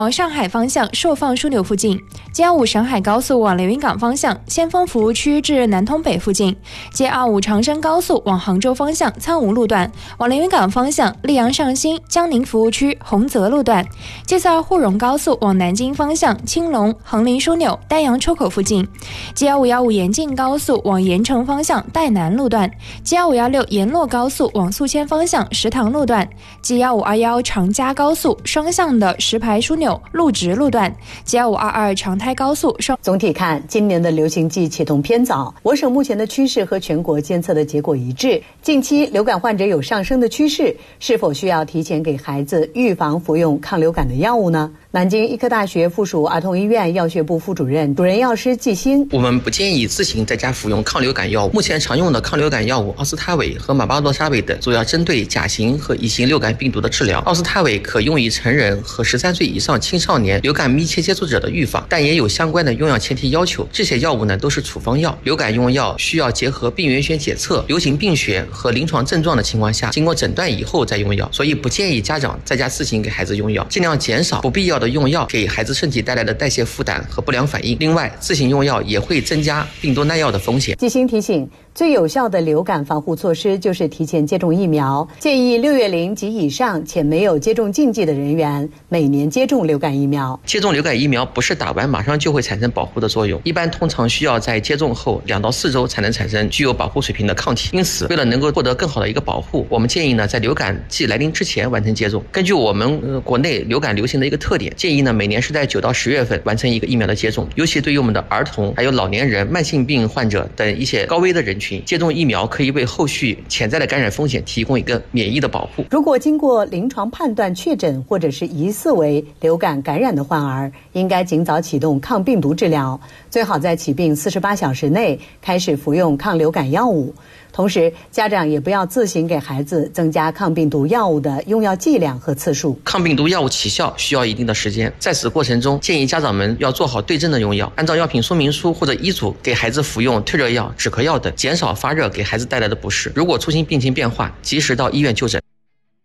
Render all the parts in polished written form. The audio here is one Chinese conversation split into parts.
往上海方向寿放枢纽附近；G25沈海高速往连云港方向先锋服务区至南通北附近；G25长深高速往杭州方向苍梧路段，往连云港方向溧阳上新江宁服务区洪泽路段；G42沪蓉高速往南京方向青龙横林枢纽丹阳出口附近；G1515沿晋高速往盐城方向岱南路段；G1516沿洛高速往宿迁方向石塘路段；G1521长嘉高速双向的石牌枢纽陆直路段；G1522长胎高速双。 总体看，今年的流行季启动偏早，我省目前的趋势和全国监测的结果一致。近期流感患者有上升的趋势，是否需要提前给孩子预防服用抗流感的药物呢？南京医科大学附属儿童医院药学部副主任、主任药师季新： 我们不建议自行在家服用抗流感药物。目前常用的抗流感药物奥司他韦和马巴多沙韦等，主要针对甲型和乙型流感病毒的治疗。奥司他韦可用于成人和13岁以上青少年流感密切接触者的预防，但也有相关的用药前提要求。这些药物呢都是处方药，流感用药需要结合病原学检测、流行病学和临床症状的情况下，经过诊断以后再用药，所以不建议家长在家自行给孩子用药，尽量减少不必要的用药给孩子身体带来的代谢负担和不良反应。另外，自行用药也会增加病毒耐药的风险。 季新提醒，最有效的流感防护措施就是提前接种疫苗，建议6月龄及以上且没有接种禁忌的人员每年接种流感疫苗。 接种流感疫苗不是打完马上就会产生保护的作用，一般通常需要在接种后2到4周才能产生具有保护水平的抗体。因此，为了能够获得更好的一个保护，我们建议呢在流感季来临之前完成接种。根据我们国内流感流行的一个特点，建议呢每年是在9到10月份完成一个疫苗的接种，尤其对于我们的儿童、还有老年人、慢性病患者等一些高危的人群，接种疫苗可以为后续潜在的感染风险提供一个免疫的保护。 如果经过临床判断确诊或者是疑似为流感感染的患儿，应该尽早启动抗病毒治疗，最好在起病48小时内开始服用抗流感药物。同时，家长也不要自行给孩子增加抗病毒药物的用药剂量和次数。 抗病毒药物起效需要一定的时间，在此过程中，建议家长们要做好对症的用药，按照药品说明书或者医嘱给孩子服用退热药、止咳药等，减少发热给孩子带来的不适。如果出现病情变化，及时到医院就诊。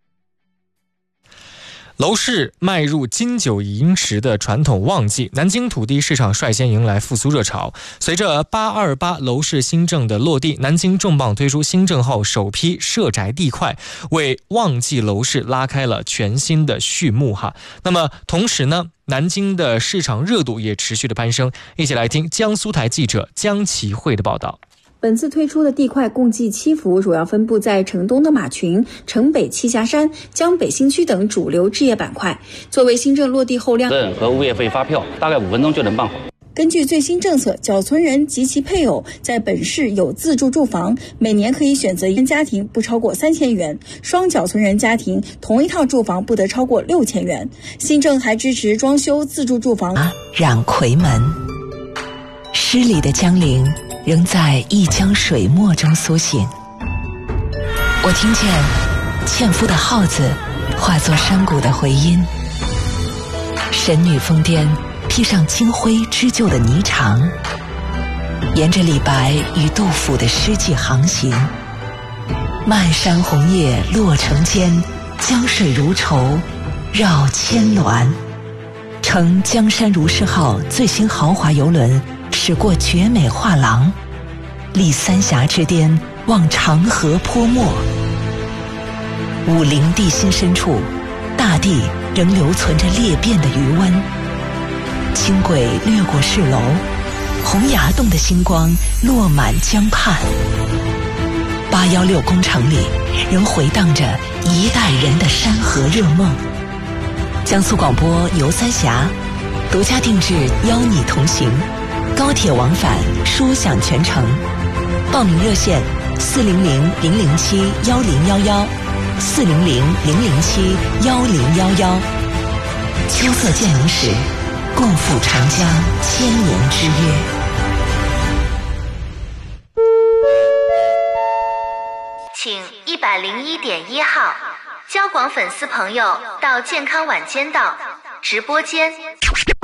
楼市迈入金九银十的传统旺季，南京土地市场率先迎来复苏热潮。随着828楼市新政的落地，南京重磅推出新政后首批社宅地块，为旺季楼市拉开了全新的序幕哈。那么同时呢，南京的市场热度也持续的攀升。一起来听江苏台记者江其慧的报道。 本次推出的地块共计7幅，主要分布在城东的马群、城北栖霞山、江北新区等主流置业板块。作为新政落地后量和物业费发票，大概5分钟就能办好。 根据最新政策，缴存人及其配偶在本市有自住住房，每年可以选择一人家庭不超过3000元，双缴存人家庭同一套住房不得超过6000元。新政还支持装修自住住房。 冉夔门，诗里的江陵仍在一江水墨中苏醒。我听见纤夫的号子化作山谷的回音，神女疯癫披上金辉织就的霓裳，沿着李白与杜甫的诗迹航行。漫山红叶落成间，江水如绸绕千峦。乘江山如是号最新豪华游轮驶过绝美画廊，立三峡之巅，望长河泼墨。武陵地心深处，大地仍留存着裂变的余温。轻轨掠过市楼，洪崖洞的星光落满江畔。816工厂里仍回荡着一代人的山河热梦。江苏广播游三峡独家定制邀你同行，高铁往返舒享全程。报名热线400-007-1011，400-007-1011。秋色渐浓时，共赴长江千年之约。 请101.1号交广粉丝朋友到健康晚间道直播间。